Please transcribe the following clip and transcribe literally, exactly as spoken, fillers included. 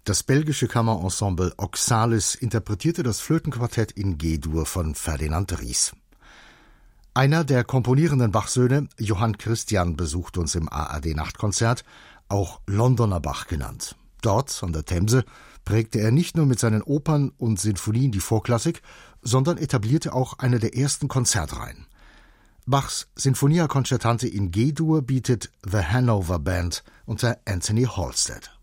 Das belgische Kammerensemble Oxalis interpretierte das Flötenquartett in G-Dur von Ferdinand Ries. Einer der komponierenden Bach-Söhne, Johann Christian, besucht uns im A R D-Nachtkonzert, auch Londoner Bach genannt. Dort, an der Themse, prägte er nicht nur mit seinen Opern und Sinfonien die Vorklassik, sondern etablierte auch eine der ersten Konzertreihen. Bachs Sinfonia Concertante in G-Dur bietet The Hanover Band unter Anthony Halstead.